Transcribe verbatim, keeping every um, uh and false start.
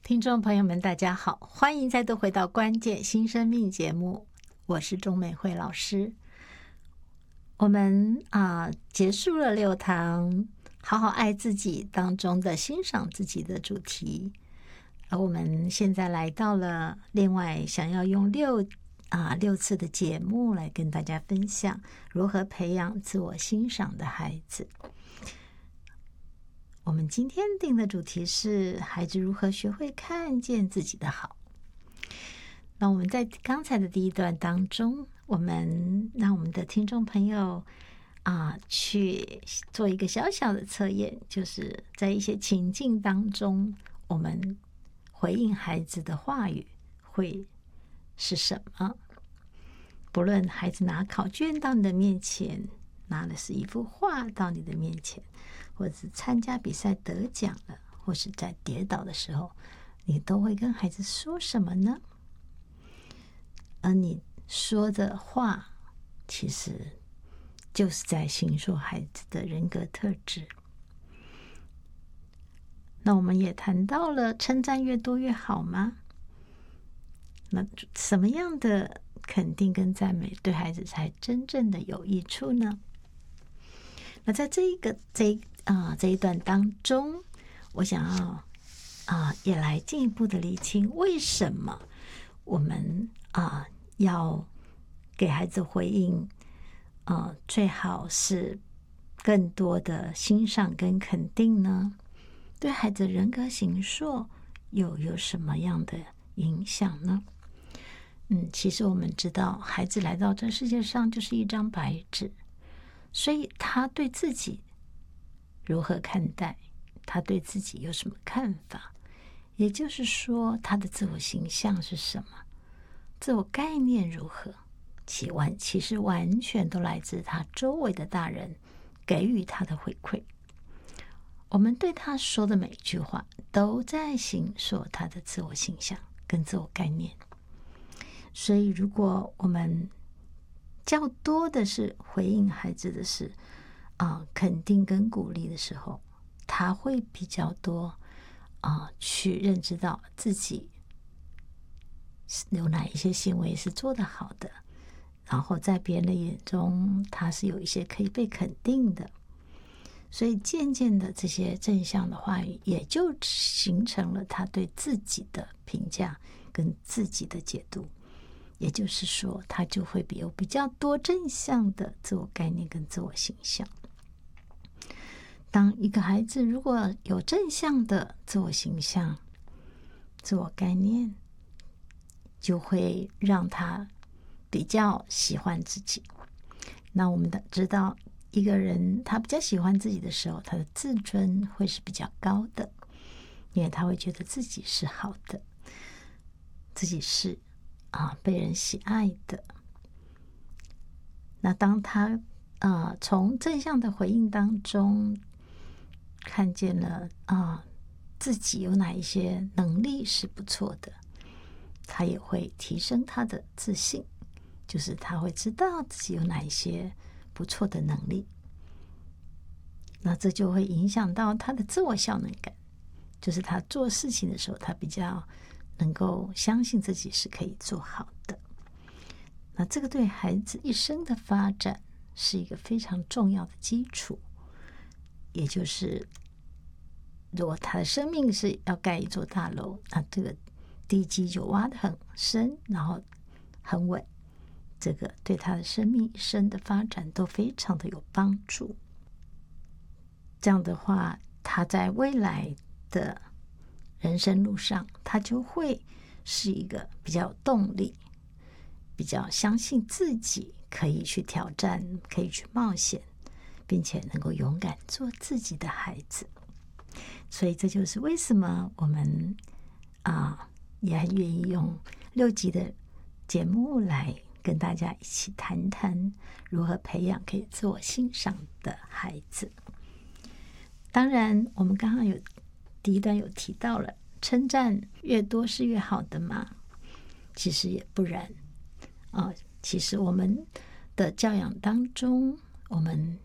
听众朋友们，大家好，欢迎再度回到关键新生命节目，我是钟美惠老师。我们啊、呃、结束了六堂好好爱自己当中的欣赏自己的主题，而我们现在来到了另外想要用六啊六次的节目来跟大家分享如何培养自我欣赏的孩子。我们今天定的主题是孩子如何学会看见自己的好。那我们在刚才的第一段当中，我们让我们的听众朋友啊去做一个小小的测验，就是在一些情境当中，我们回应孩子的话语会是什么？不论孩子拿考卷到你的面前，拿的是一幅画到你的面前，或者是参加比赛得奖了，或是在跌倒的时候，你都会跟孩子说什么呢？而你说的话，其实就是在形塑孩子的人格特质。那我们也谈到了称赞越多越好吗？那什么样的肯定跟赞美对孩子才真正的有益处呢？那在这一个这啊、呃、这一段当中，我想要啊、呃、也来进一步的厘清，为什么我们啊、呃、要给孩子回应，呃最好是更多的欣赏跟肯定呢？对孩子人格形塑又有什么样的影响呢？嗯，其实我们知道，孩子来到这世界上就是一张白纸，所以他对自己如何看待，他对自己有什么看法，也就是说，他的自我形象是什么，自我概念如何，其完其实完全都来自他周围的大人给予他的回馈。我们对他说的每一句话，都在形塑他的自我形象跟自我概念。所以，如果我们较多的是回应孩子的是啊、呃、肯定跟鼓励的时候，他会比较多啊、呃、去认知到自己有哪一些行为是做得好的，然后在别人的眼中，他是有一些可以被肯定的。所以渐渐的，这些正向的话语也就形成了他对自己的评价跟自己的解读。也就是说，他就会有比较多正向的自我概念跟自我形象。当一个孩子如果有正向的自我形象、自我概念，就会让他比较喜欢自己。那我们的知道，一个人他比较喜欢自己的时候，他的自尊会是比较高的，因为他会觉得自己是好的，自己是啊，被人喜爱的。那当他啊从正向的回应当中看见了啊自己有哪一些能力是不错的，他也会提升他的自信，就是他会知道自己有哪一些不错的能力。那这就会影响到他的自我效能感，就是他做事情的时候，他比较能够相信自己是可以做好的。那这个对孩子一生的发展是一个非常重要的基础。也就是如果他的生命是要盖一座大楼，那这个地基就挖得很深，然后很稳，这个对他的生命一生的发展都非常的有帮助。这样的话，他在未来的人生路上，他就会是一个比较有动力，比较相信自己可以去挑战，可以去冒险，并且能够勇敢做自己的孩子。所以这就是为什么我们啊也很愿意用六集的节目来跟大家一起谈谈如何培养可以自我欣赏的孩子。当然，我们刚刚有第一段有提到了，称赞越多是越好的嘛？其实也不然啊、呃。其实我们的教养当中，我们